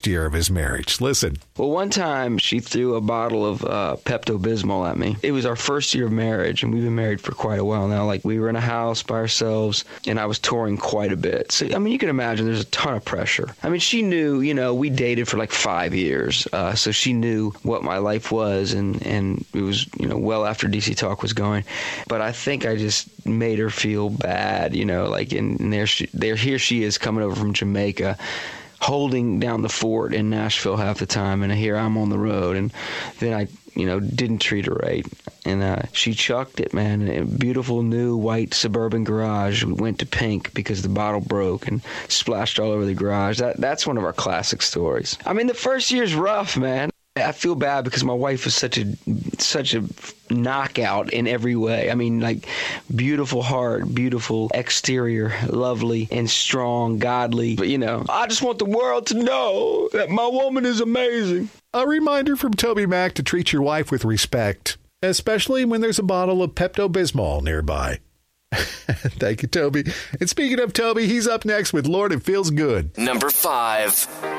year of his marriage. Listen. Well, one time she threw a bottle of Pepto-Bismol at me. It was our first year of marriage, and we've been married for quite a while now. Like, we were in a house by ourselves, and I was touring quite a bit. So, I mean, you can imagine there's a ton of pressure. I mean, she knew, we dated for like 5 years, so she knew what my life was, and it was, well after DC Talk was going. But I think I just made her feel bad, and here she is coming over from Jamaica, holding down the fort in Nashville half the time, and here I'm on the road, and then I didn't treat her right, and she chucked it, man, in a beautiful new white suburban garage. We went to pink because the bottle broke and splashed all over the garage. That's one of our classic stories. I mean, the first year's rough, man. I feel bad because my wife was such a knockout in every way. I mean, like, beautiful heart, beautiful exterior, lovely and strong, godly. But, I just want the world to know that my woman is amazing. A reminder from Toby Mac to treat your wife with respect, especially when there's a bottle of Pepto-Bismol nearby. Thank you, Toby. And speaking of Toby, he's up next with Lord, It Feels Good. Number 5.